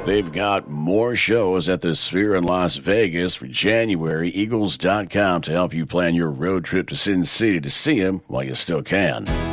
They've got more shows at the Sphere in Las Vegas for January. Eagles.com to help you plan your road trip to Sin City to see them while you still can.